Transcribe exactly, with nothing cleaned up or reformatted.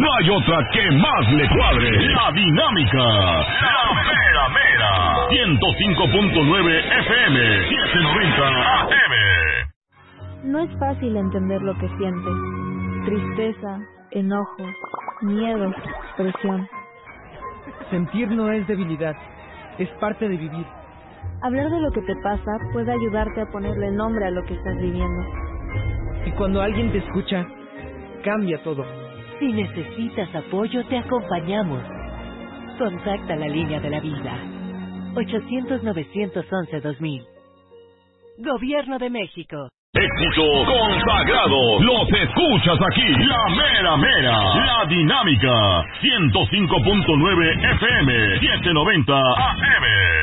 No hay otra que más le cuadre. La dinámica. La mera mera. ciento cinco punto nueve F M. setecientos noventa A M. No es fácil entender lo que sientes. Tristeza, enojo, miedo, presión. Sentir no es debilidad, es parte de vivir. Hablar de lo que te pasa puede ayudarte a ponerle nombre a lo que estás viviendo. Y cuando alguien te escucha, cambia todo. Si necesitas apoyo, te acompañamos. Contacta la línea de la vida. ochocientos, novecientos once, dos mil. Gobierno de México. Éxitos consagrados. Los escuchas aquí. La mera mera. La dinámica. ciento cinco punto nueve F M. setecientos noventa A M.